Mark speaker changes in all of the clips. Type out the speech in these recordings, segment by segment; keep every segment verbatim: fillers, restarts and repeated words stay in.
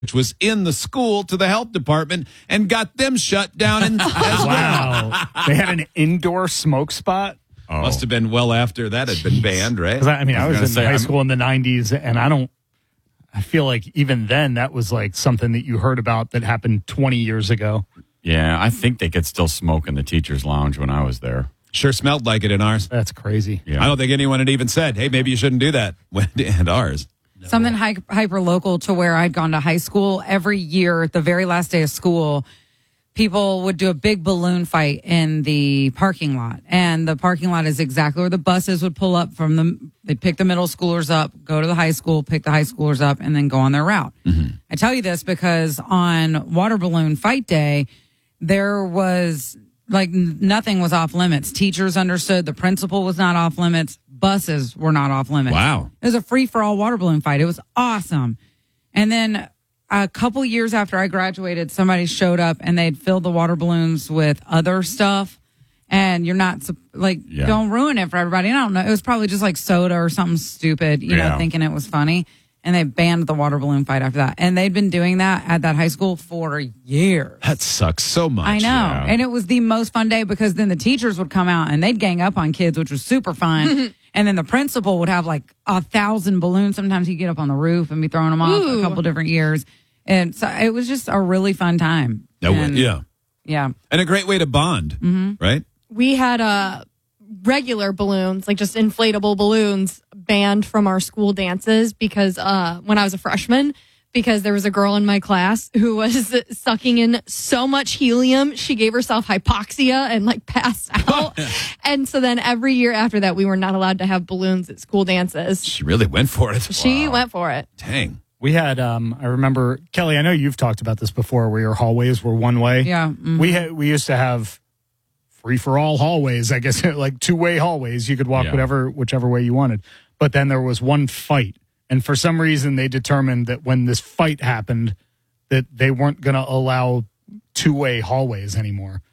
Speaker 1: which was in the school, to the health department and got them shut down in, as well.
Speaker 2: Wow. They had an indoor smoke spot?
Speaker 1: Oh. Must have been well after that had been banned, right?
Speaker 2: I, I mean, I was, I was in
Speaker 3: say,
Speaker 2: high
Speaker 3: I'm,
Speaker 2: school in the nineties, and I don't, I feel like even then that was like something that you heard about that happened twenty years ago.
Speaker 3: Yeah, I think they could still smoke in the teacher's lounge when I was there.
Speaker 1: Sure smelled like it in ours.
Speaker 2: That's crazy.
Speaker 1: Yeah. I don't think anyone had even said, hey, maybe you shouldn't do that in ours.
Speaker 4: No. Something hy- hyper local to where I'd gone to high school. Every year, the very last day of school, people would do a big balloon fight in the parking lot. And the parking lot is exactly where the buses would pull up from the, they'd pick the middle schoolers up, go to the high school, pick the high schoolers up, and then go on their route. Mm-hmm. I tell you this because on water balloon fight day, there was like nothing was off limits. Teachers understood the principal was not off limits. Buses were not off limits.
Speaker 1: Wow.
Speaker 4: It was a free for all water balloon fight. It was awesome. And then a couple years after I graduated, somebody showed up and they'd filled the water balloons with other stuff. And you're not like, yeah. don't ruin it for everybody. I don't know. It was probably just like soda or something stupid, you yeah. know, thinking it was funny. And they banned the water balloon fight after that. And they'd been doing that at that high school for years.
Speaker 1: That sucks so much.
Speaker 4: I know. Yeah. And it was the most fun day because then the teachers would come out and they'd gang up on kids, which was super fun. And then the principal would have like a thousand balloons. Sometimes he'd get up on the roof and be throwing them off Ooh. a couple different years. And so it was just a really fun time.
Speaker 1: That
Speaker 4: and,
Speaker 1: would, yeah.
Speaker 4: Yeah.
Speaker 1: And a great way to bond, mm-hmm. right?
Speaker 5: We had uh, regular balloons, like just inflatable balloons, banned from our school dances because uh, when I was a freshman, because there was a girl in my class who was sucking in so much helium, she gave herself hypoxia and like passed out. And so then every year after that, we were not allowed to have balloons at school dances.
Speaker 1: She really went for it.
Speaker 5: She wow. went for it.
Speaker 1: Dang.
Speaker 2: We had, um, I remember, Kelly, I know you've talked about this before where your hallways were one way.
Speaker 4: Yeah. Mm-hmm.
Speaker 2: We had, we used to have free for all hallways, I guess, like two way hallways. You could walk yeah. whatever, whichever way you wanted. But then there was one fight. And for some reason, they determined that when this fight happened, that they weren't going to allow two way hallways anymore.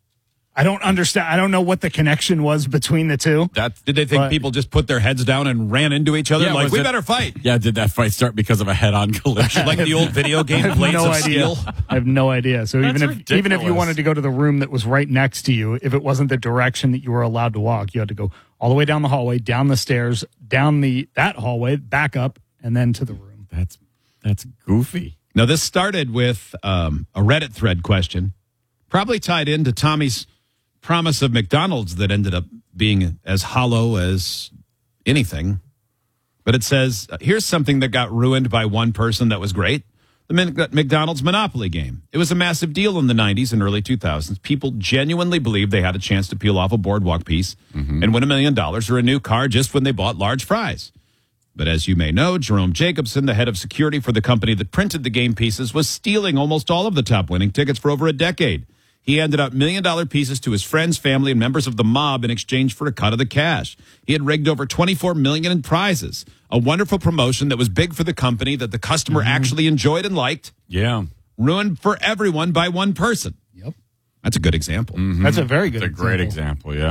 Speaker 2: I don't understand. I don't know what the connection was between the two.
Speaker 1: That, did they think but, people just put their heads down and ran into each other? Yeah, like, we it, better fight.
Speaker 3: Yeah, did that fight start because of a head-on collision?
Speaker 1: Like the old video game Blades
Speaker 2: no
Speaker 1: of
Speaker 2: idea.
Speaker 1: Steel?
Speaker 2: I have no idea. So even if ridiculous. even if you wanted to go to the room that was right next to you, if it wasn't the direction that you were allowed to walk, you had to go all the way down the hallway, down the stairs, down the that hallway, back up, and then to the room.
Speaker 3: That's that's goofy.
Speaker 1: Now, this started with um, a Reddit thread question, probably tied into Tommy's promise of McDonald's that ended up being as hollow as anything. But it says, here's something that got ruined by one person that was great. The McDonald's Monopoly game. It was a massive deal in the nineties and early two thousands. People genuinely believed they had a chance to peel off a boardwalk piece mm-hmm. and win a million dollars or a new car just when they bought large fries. But as you may know, Jerome Jacobson, the head of security for the company that printed the game pieces, was stealing almost all of the top winning tickets for over a decade. He handed out million-dollar pieces to his friends, family, and members of the mob in exchange for a cut of the cash. He had rigged over twenty-four million dollars in prizes, a wonderful promotion that was big for the company that the customer mm-hmm. actually enjoyed and liked.
Speaker 3: Yeah.
Speaker 1: Ruined for everyone by one person.
Speaker 2: Yep.
Speaker 1: That's a good example.
Speaker 2: Mm-hmm. That's a very good
Speaker 3: That's a
Speaker 2: example.
Speaker 3: great example, yeah.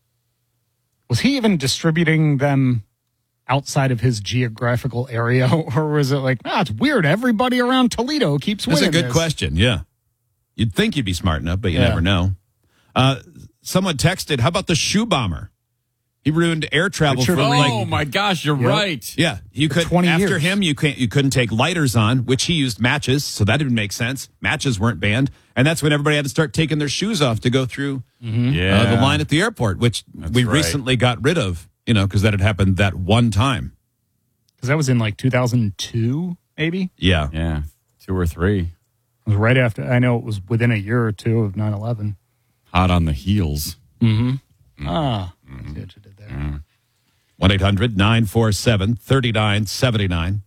Speaker 2: Was he even distributing them outside of his geographical area, or was it like, ah, it's weird, everybody around Toledo keeps winning
Speaker 1: That's a good
Speaker 2: this.
Speaker 1: question, yeah. You'd think you'd be smart enough, but you yeah. never know. Uh, someone texted, how about the shoe bomber? He ruined air travel for like...
Speaker 3: Oh, my gosh, you're
Speaker 1: yep.
Speaker 3: right.
Speaker 1: Yeah, you could
Speaker 2: twenty
Speaker 1: after
Speaker 2: years.
Speaker 1: him, you can't you couldn't take lighters on, which he used matches, so that didn't make sense. Matches weren't banned, and that's when everybody had to start taking their shoes off to go through
Speaker 3: mm-hmm. yeah.
Speaker 1: uh, the line at the airport, which
Speaker 3: that's
Speaker 1: we
Speaker 3: right.
Speaker 1: recently got rid of, you know, because that had happened that one time.
Speaker 2: Because that was in like two thousand two, maybe?
Speaker 1: Yeah.
Speaker 3: Yeah, two or three.
Speaker 2: It was right after, I know it was within a year or two of nine eleven.
Speaker 3: Hot on the heels.
Speaker 2: Mm-hmm. mm-hmm. Ah, mm-hmm. I see what you did there. Mm-hmm.
Speaker 1: one eight hundred nine four seven three nine seven nine.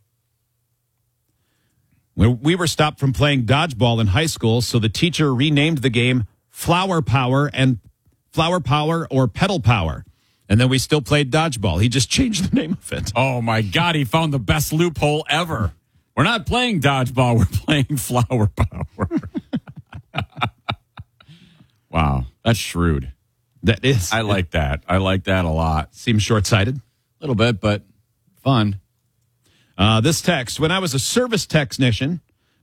Speaker 1: We were stopped from playing dodgeball in high school, so the teacher renamed the game Flower Power and Flower Power or Pedal Power. And then we still played dodgeball. He just changed the name of it.
Speaker 3: Oh, my God. He found the best loophole ever. We're not playing dodgeball. We're playing Flower Power. Wow. That's shrewd.
Speaker 1: That is.
Speaker 3: I like that. I like that a lot.
Speaker 1: Seems short-sighted.
Speaker 3: A little bit, but fun.
Speaker 1: Uh, this text, when I was a service technician,